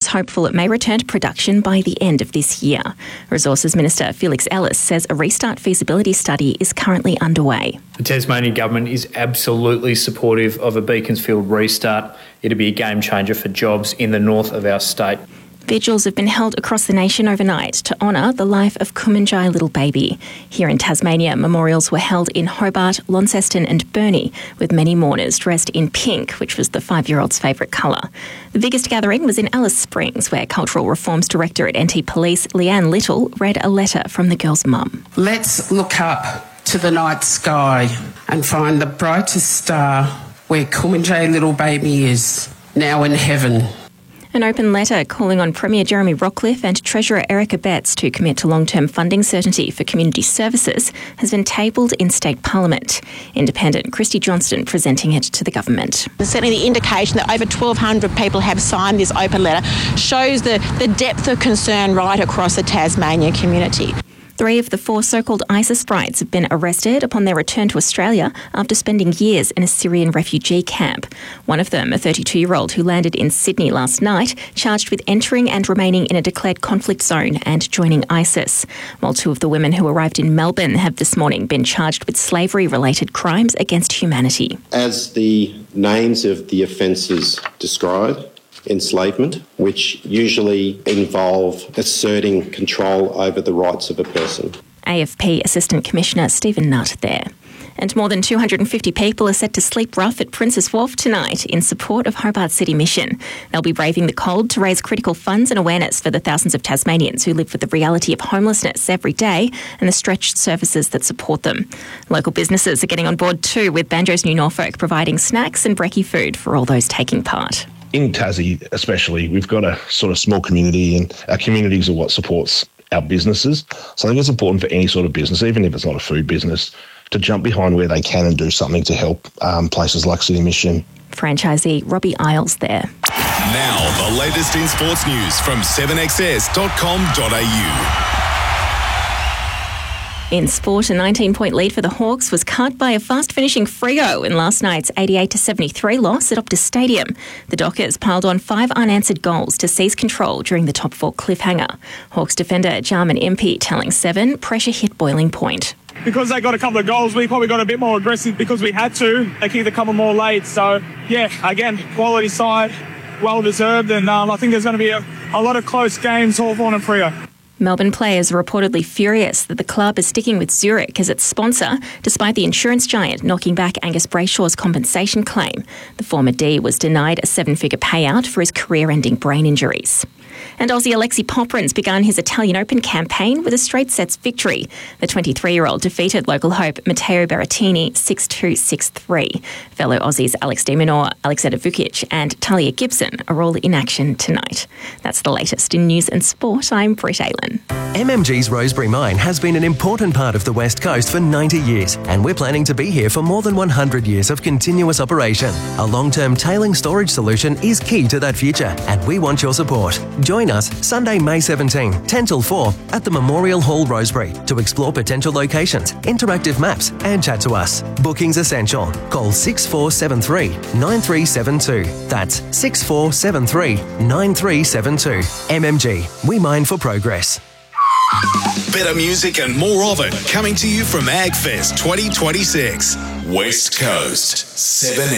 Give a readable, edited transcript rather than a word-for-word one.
hopeful it may return to production by the end of this year. Resources Minister Felix Ellis says a restart feasibility study is currently underway. The Tasmanian Government is absolutely supportive of a Beaconsfield restart. It'll be a game changer for jobs in the north of our state. Vigils have been held across the nation overnight to honour the life of Kumanjai Little Baby. Here in Tasmania, memorials were held in Hobart, Launceston and Burnie, with many mourners dressed in pink, which was the 5-year-old's favourite colour. The biggest gathering was in Alice Springs, where Cultural Reforms Director at NT Police, Leanne Little, read a letter from the girl's mum. Let's look up to the night sky and find the brightest star where Kumanjai Little Baby is, now in heaven. An open letter calling on Premier Jeremy Rockliff and Treasurer Erica Betts to commit to long-term funding certainty for community services has been tabled in State Parliament. Independent Christy Johnston presenting it to the government. Certainly the indication that over 1,200 people have signed this open letter shows the depth of concern right across the Tasmanian community. 3 of the 4 so-called ISIS brides have been arrested upon their return to Australia after spending years in a Syrian refugee camp. One of them, a 32-year-old who landed in Sydney last night, charged with entering and remaining in a declared conflict zone and joining ISIS, while 2 of the women who arrived in Melbourne have this morning been charged with slavery-related crimes against humanity. As the names of the offences describe, enslavement, which usually involve asserting control over the rights of a person. AFP Assistant Commissioner Stephen Nutt there. And more than 250 people are set to sleep rough at Princes Wharf tonight in support of Hobart City Mission. They'll be braving the cold to raise critical funds and awareness for the thousands of Tasmanians who live with the reality of homelessness every day and the stretched services that support them. Local businesses are getting on board too, with Banjo's New Norfolk providing snacks and brekkie food for all those taking part. In Tassie especially, we've got a sort of small community, and our communities are what supports our businesses. So I think it's important for any sort of business, even if it's not a food business, to jump behind where they can and do something to help places like City Mission. Franchisee Robbie Isles there. Now, the latest in sports news from 7XS.com.au. In sport, a 19-point lead for the Hawks was cut by a fast-finishing Freo in last night's 88-73 loss at Optus Stadium. The Dockers piled on 5 unanswered goals to seize control during the top 4 cliffhanger. Hawks defender Jarman Impey telling 7, pressure hit boiling point. Because they got a couple of goals, we probably got a bit more aggressive because we had to. They kicked a couple more late. So, yeah, again, quality side, well-deserved. And I think there's going to be a lot of close games, Hawthorn and Freo. Melbourne players are reportedly furious that the club is sticking with Zurich as its sponsor, despite the insurance giant knocking back Angus Brayshaw's compensation claim. The former D was denied a 7-figure payout for his career-ending brain injuries. And Aussie Alexei Poprin's begun his Italian Open campaign with a straight sets victory. The 23-year-old defeated local hope Matteo Berrettini 6-2, 6-3. Fellow Aussies Alex de Minaur, Alexander Vukic and Talia Gibson are all in action tonight. That's the latest in news and sport. I'm Britt Aylen. MMG's Rosebery Mine has been an important part of the West Coast for 90 years, and we're planning to be here for more than 100 years of continuous operation. A long-term tailing storage solution is key to that future, and we want your support. Join us Sunday, May 17, 10 till 4 at the Memorial Hall, Rosebery, to explore potential locations, interactive maps and chat to us. Bookings essential. Call 6473 9372. That's 6473 9372. MMG, we mine for progress. Better music and more of it coming to you from AgFest 2026. West Coast 7